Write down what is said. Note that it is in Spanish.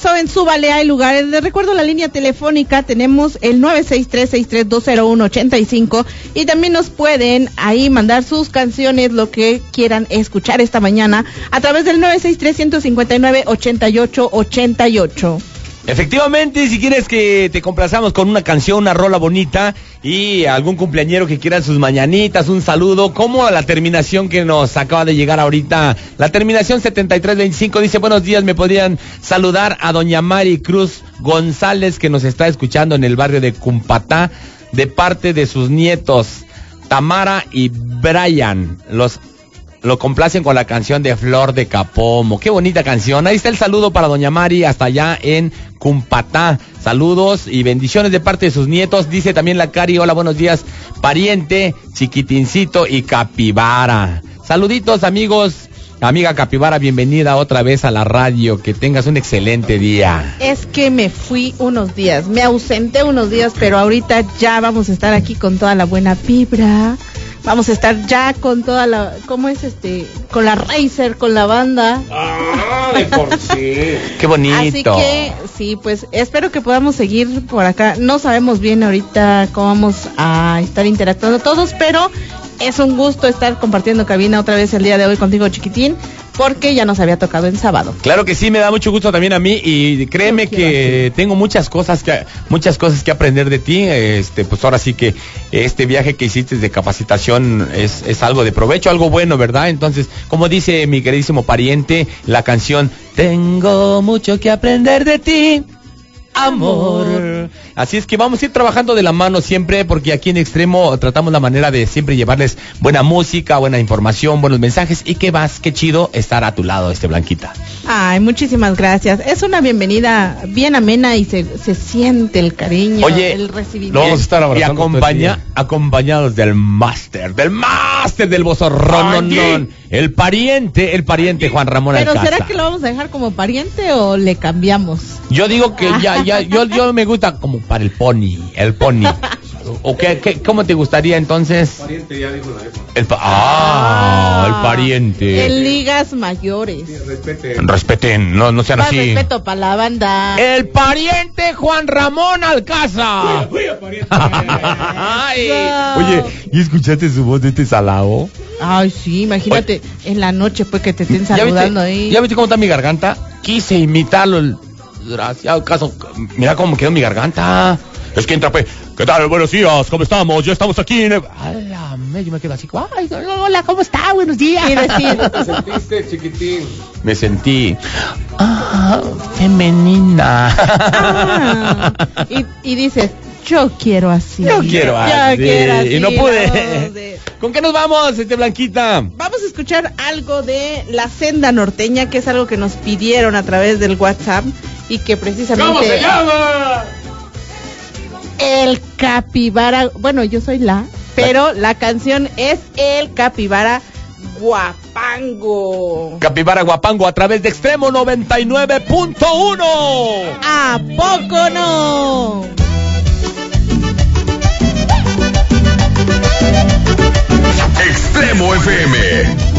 eso, en Súbale hay lugares. Les recuerdo la línea telefónica, tenemos el 963-6320185 y también nos pueden ahí mandar sus canciones, lo que quieran escuchar esta mañana, a través del 963-159-8888. Efectivamente, si quieres que te complazamos con una canción, una rola bonita y algún cumpleañero que quiera sus mañanitas, un saludo, como la terminación que nos acaba de llegar ahorita, la terminación 7325 dice: buenos días, me podrían saludar a doña Mari Cruz González, que nos está escuchando en el barrio de Cumpatá, de parte de sus nietos Tamara y Brian. Lo complacen con la canción de Flor de Capomo. Qué bonita canción. Ahí está el saludo para doña Mari hasta allá en Cumpatá. Saludos y bendiciones de parte de sus nietos. Dice también la Cari: hola, buenos días, pariente, chiquitincito y capibara. Saluditos, amigos. Amiga Capibara, bienvenida otra vez a la radio. Que tengas un excelente día. Es que me fui unos días, me ausenté unos días, pero ahorita ya vamos a estar aquí con toda la buena vibra. Vamos a estar ya con toda la, ¿cómo es con la Razer, con la banda. Ah, de por sí. Qué bonito. Así que, sí, pues espero que podamos seguir por acá. No sabemos bien ahorita cómo vamos a estar interactuando todos, pero es un gusto estar compartiendo cabina otra vez el día de hoy contigo, chiquitín, porque ya nos había tocado en sábado. Claro que sí, me da mucho gusto también a mí, y créeme que tengo muchas cosas que aprender de ti. Pues ahora sí que este viaje que hiciste de capacitación es algo de provecho, algo bueno, ¿verdad? Entonces, como dice mi queridísimo pariente, la canción: tengo mucho que aprender de ti, amor. Así es que vamos a ir trabajando de la mano siempre, porque aquí en Extremo tratamos la manera de siempre llevarles buena música, buena información, buenos mensajes, y qué chido estar a tu lado, Blanquita. Ay, muchísimas gracias. Es una bienvenida bien amena y se siente el cariño, el recibimiento. Lo vamos a estar abrazando. Y acompañados del máster del bozorrón, el pariente Juan Ramón Alcázar. Pero ¿será que lo vamos a dejar como pariente o le cambiamos? Yo digo que yo me gusta como para el pony. ¿O cómo te gustaría entonces? Pariente, ya dijo la jefa. El pariente. En ligas mayores. Sí, respeten, no sean así. Respeto para la banda. El pariente Juan Ramón Alcázar. Pariente. Oye, ¿y escuchaste su voz de este salao? Ay, sí, imagínate. Oye, en la noche pues que te estén saludando ahí. ¿Ya viste cómo está mi garganta? Quise imitarlo, desgraciado caso. Mira cómo quedó mi garganta. Es que entra, pues, ¿qué tal? Buenos días, ¿cómo estamos? Ya estamos aquí en... Yo me quedo así, ay, hola, ¿cómo está? Buenos días. ¿Qué decir? ¿Te sentiste, chiquitín? Me sentí... femenina. Y dices, yo quiero así. Yo quiero así. Y no pude. ¿Con qué nos vamos, Blanquita? Vamos a escuchar algo de La Senda Norteña, que es algo que nos pidieron a través del WhatsApp y que precisamente... ¿Cómo se llama? El Capibara, bueno, yo soy pero la canción es El Capibara Guapango. Capibara Guapango a través de Extremo 99.1. ¿A poco no? Extremo FM.